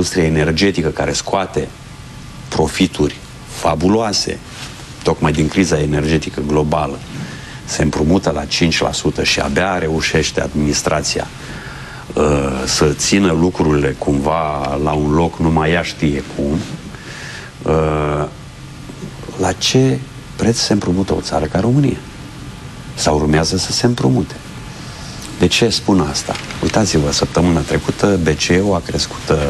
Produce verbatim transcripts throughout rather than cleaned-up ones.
industrie energetică care scoate profituri fabuloase, tocmai din criza energetică globală, se împrumută la cinci la sută și abia reușește administrația uh, să țină lucrurile cumva la un loc, numai ea știe cum, uh, la ce preț se împrumută o țară ca România? Sau urmează să se împrumute? De ce spun asta? Uitați-vă, săptămâna trecută B C E-ul a crescut uh,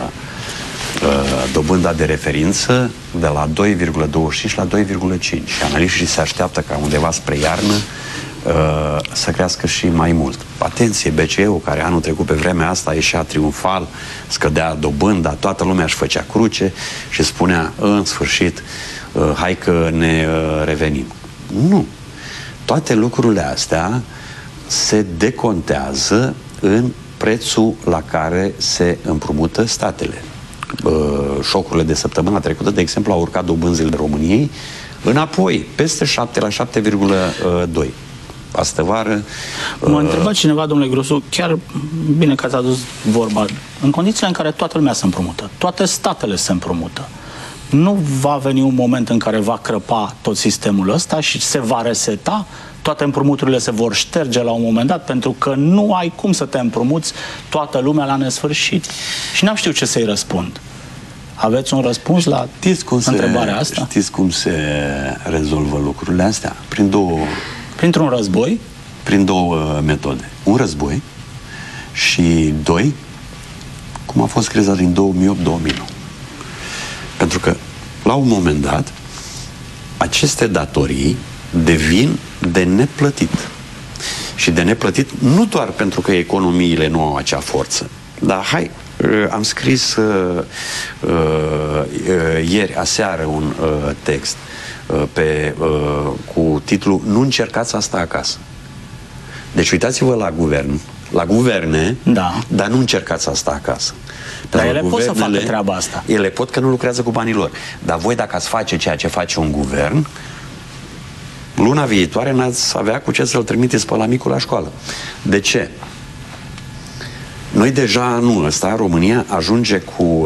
uh, dobânda de referință de la doi virgulă douăzeci și cinci la doi virgulă cinci și analiștii se așteaptă ca undeva spre iarnă uh, să crească și mai mult. Atenție, B C E-ul, care anul trecut pe vremea asta ieșea triumfal, scădea dobânda, toată lumea își făcea cruce și spunea, în sfârșit, uh, hai că ne uh, revenim. Nu. Toate lucrurile astea se decontează în prețul la care se împrumută statele. Uh, șocurile de săptămâna trecută, de exemplu, au urcat dobânzile României înapoi, peste șapte la șapte virgulă doi. Astă vară... Uh... M-a întrebat cineva, domnule Grosu, chiar bine că ați adus vorba, în condițiile în care toată lumea se împrumută, toate statele se împrumută, nu va veni un moment în care va crăpa tot sistemul ăsta și se va reseta? Toate împrumuturile se vor șterge la un moment dat, pentru că nu ai cum să te împrumuți toată lumea la nesfârșit. Și n-am știut ce să-i răspund. Aveți un răspuns la întrebarea asta? Știți cum se rezolvă lucrurile astea? Prin două... Printr-un război? Prin două metode. Un război și, doi, cum a fost criza din două mii opt două mii nouă. Pentru că, la un moment dat, aceste datorii devin de neplătit. Și de neplătit nu doar pentru că economiile nu au acea forță. Dar hai, am scris uh, uh, ieri, aseară, un uh, text uh, pe, uh, cu titlul Nu încercați asta acasă. Deci uitați-vă la guvern, la guverne, da. Dar nu încercați asta acasă. Dar ele pot să facă treaba asta. Ele pot, că nu lucrează cu banii lor. Dar voi, dacă ați face ceea ce face un guvern, luna viitoare n-ați avea cu ce să-l trimiteți pe la micul la școală. De ce? Noi deja anul ăsta, România ajunge cu uh,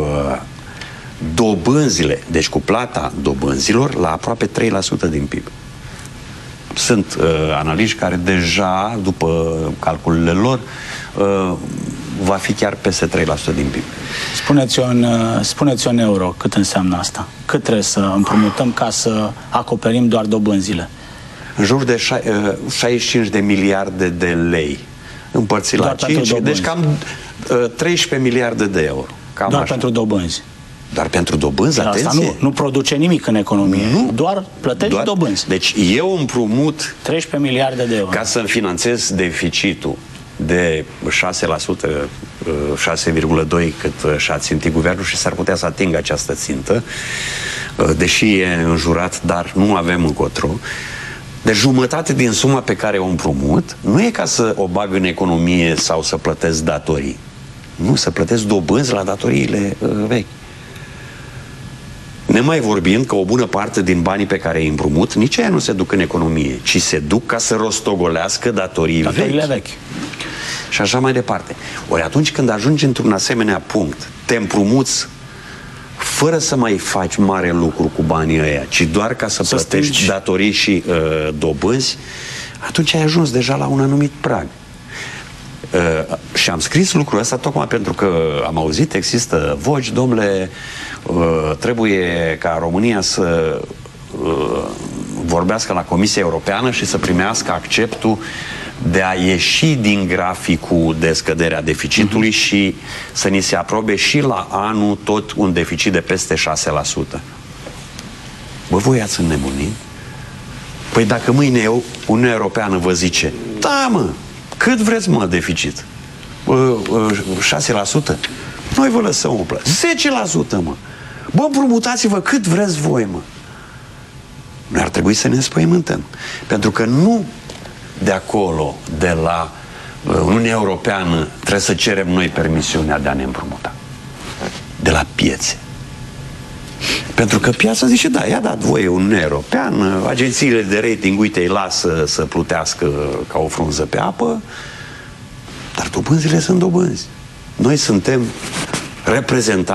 dobânzile, deci cu plata dobânzilor, la aproape trei la sută din P I B. Sunt uh, analiști care deja, după calculele lor, uh, va fi chiar peste trei la sută din P I B. Spuneți-o în, spuneți-o în euro, cât înseamnă asta? Cât trebuie să împrumutăm ca să acoperim doar dobânzile? În jur de șaizeci și cinci de miliarde de lei împărțit la cinci, deci cam uh, treisprezece miliarde de euro. Cam doar așa. Pentru dobânzi. Doar pentru dobânzi, atenție. Asta nu, nu produce nimic în economie, nu, doar plătești doar dobânzi. Deci eu împrumut treisprezece miliarde de euro ca să-mi finanțez deficitul de șase la sută, șase virgulă doi cât și-a țintit guvernul și s-ar putea să atingă această țintă, deși e înjurat, dar nu avem încotro. De jumătate din suma pe care o împrumut nu e ca să o bag în economie sau să plătesc datorii. Nu, să plătesc dobânzi la datoriile uh, vechi. Nemai vorbind că o bună parte din banii pe care îi împrumut, nici aia nu se duc în economie, ci se duc ca să rostogolească datorii datoriile vechi. vechi. Și așa mai departe. Ori atunci când ajungi într-un asemenea punct, te împrumuți fără să mai faci mare lucru cu banii ăia, ci doar ca să, să plătești stingi. datorii și uh, dobânzi, atunci ai ajuns deja la un anumit prag. Uh, și am scris lucrul ăsta tocmai pentru că am auzit, există voci, domnule, uh, trebuie ca România să uh, vorbească la Comisia Europeană și să primească acceptul de a ieși din graficul de scădere a deficitului uh-huh. și să ni se aprobe și la anul tot un deficit de peste șase la sută. Bă, voi ați înnebunit? Păi dacă mâine eu, Uniunea Europeană vă zice, da mă, cât vreți mă deficit? șase la sută? Noi vă lăsăm o plată. zece la sută mă! Bă, împrumutați-vă cât vreți voi mă! Noi ar trebui să ne înspăimântăm. Pentru că nu de acolo, de la Uniunea Europeană, trebuie să cerem noi permisiunea de a ne împrumuta. De la piețe. Pentru că piața zice, da, i-a dat voie Uniunea Europeană, agențiile de rating, uite, îi lasă să plutească ca o frunză pe apă, dar dobânzile sunt dobânzi. Noi suntem reprezentanți